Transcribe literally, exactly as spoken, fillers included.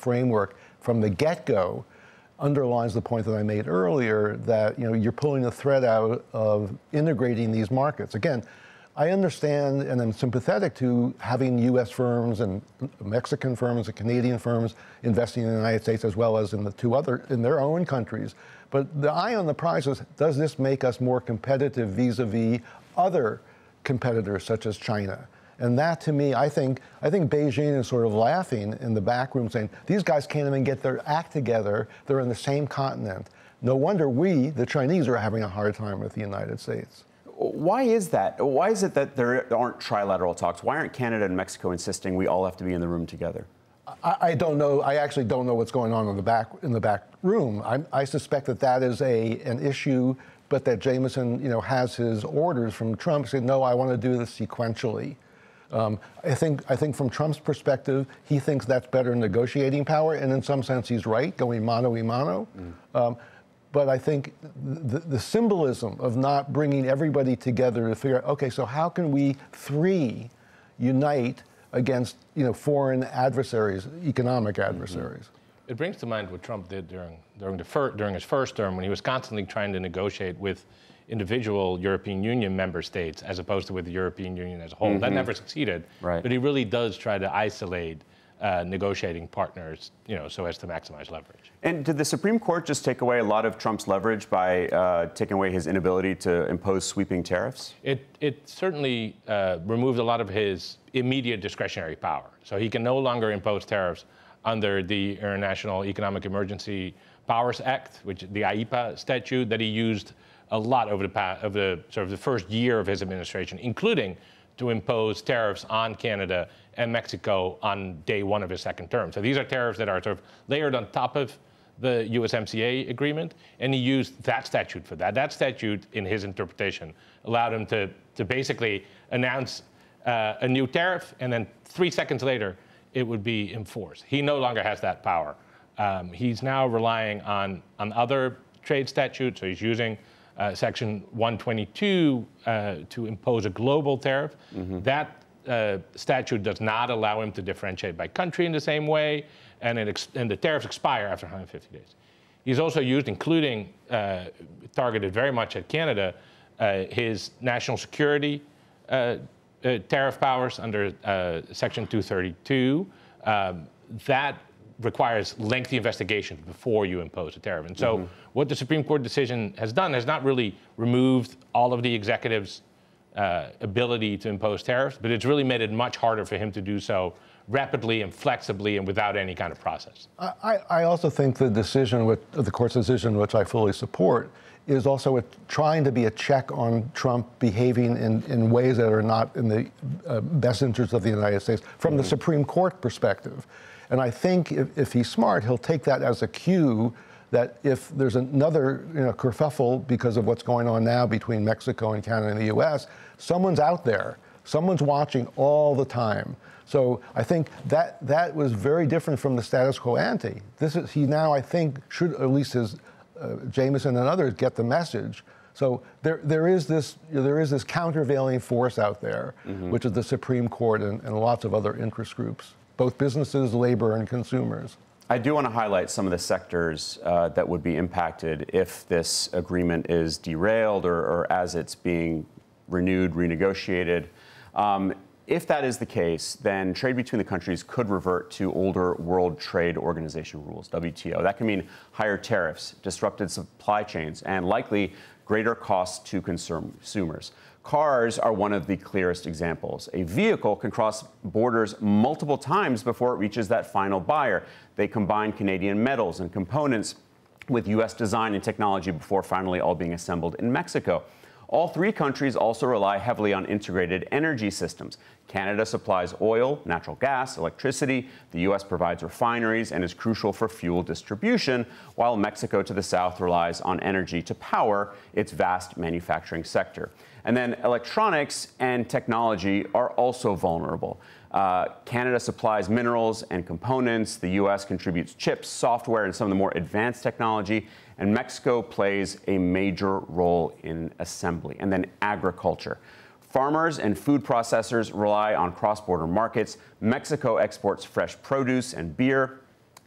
framework from the get-go underlines the point that I made earlier, that you know you're pulling the thread out of integrating these markets. Again, I understand and I'm sympathetic to having U S firms and Mexican firms and Canadian firms investing in the United States as well as in the two other in their own countries. But the eye on the prize is, does this make us more competitive vis-a-vis other competitors such as China? And that, to me, I think I think Beijing is sort of laughing in the back room, saying these guys can't even get their act together. They're in the same continent. No wonder we, the Chinese, are having a hard time with the United States. Why is that? Why is it that there aren't trilateral talks? Why aren't Canada and Mexico insisting we all have to be in the room together? I, I don't know. I actually don't know what's going on in the back in the back room. I, I suspect that that is a an issue, but that Jameson, you know, has his orders from Trump. Said, no, I want to do this sequentially. Um, I think I think from Trump's perspective, he thinks that's better negotiating power, and in some sense, he's right, going mano a mano. Mm. Um, but I think the, the symbolism of not bringing everybody together to figure out, okay, so how can we three unite against you know foreign adversaries, economic adversaries? Mm-hmm. It brings to mind what Trump did during during the fir- during his first term, when he was constantly trying to negotiate with individual European Union member states as opposed to with the European Union as a whole. Mm-hmm. That never succeeded, right. But he really does try to isolate uh, negotiating partners, you know, so as to maximize leverage. And did the Supreme Court just take away a lot of Trump's leverage by uh, taking away his inability to impose sweeping tariffs? It, it certainly uh, removed a lot of his immediate discretionary power. So he can no longer impose tariffs under the International Economic Emergency Powers Act, which the I E P A statute that he used a lot over the past, of the sort of the first year of his administration, including to impose tariffs on Canada and Mexico on day one of his second term. So these are tariffs that are sort of layered on top of the U S M C A agreement, and he used that statute for that. That statute, in his interpretation, allowed him to, to basically announce uh, a new tariff, and then three seconds later, it would be enforced. He no longer has that power. Um, he's now relying on, on other trade statutes, so he's using Uh, Section one twenty-two uh, to impose a global tariff. Mm-hmm. That uh, statute does not allow him to differentiate by country in the same way, and, it ex- and the tariffs expire after one hundred fifty days. He's also used, including uh, targeted very much at Canada, uh, his national security uh, uh, tariff powers under uh, Section two thirty-two. Um, that requires lengthy investigations before you impose a tariff. And so mm-hmm. what the Supreme Court decision has done has not really removed all of the executive's uh, ability to impose tariffs, but it's really made it much harder for him to do so rapidly and flexibly and without any kind of process. I, I also think the decision, with, the court's decision, which I fully support, is also a, trying to be a check on Trump behaving in, in ways that are not in the uh, best interest of the United States from mm-hmm. the Supreme Court perspective. And I think if, if he's smart, he'll take that as a cue that if there's another you know, kerfuffle because of what's going on now between Mexico and Canada and the U S, someone's out there. Someone's watching all the time. So I think that that was very different from the status quo ante. This is, he now, I think, should, at least his, uh, Jameson and others, get the message. So there, there is this, you know, there is this countervailing force out there, mm-hmm. which is the Supreme Court and, and lots of other interest groups, both businesses, labor, and consumers. I do want to highlight some of the sectors uh, that would be impacted if this agreement is derailed or, or as it's being renewed, renegotiated. Um, if that is the case, then trade between the countries could revert to older World Trade Organization rules, W T O. That can mean higher tariffs, disrupted supply chains, and likely greater costs to consumers. Cars are one of the clearest examples. A vehicle can cross borders multiple times before it reaches that final buyer. They combine Canadian metals and components with U S design and technology before finally all being assembled in Mexico. All three countries also rely heavily on integrated energy systems. Canada supplies oil, natural gas, electricity. The U S provides refineries and is crucial for fuel distribution, while Mexico to the south relies on energy to power its vast manufacturing sector. And then electronics and technology are also vulnerable. Uh, Canada supplies minerals and components. The U S contributes chips, software, and some of the more advanced technology. And Mexico plays a major role in assembly. And then agriculture. Farmers and food processors rely on cross-border markets. Mexico exports fresh produce and beer.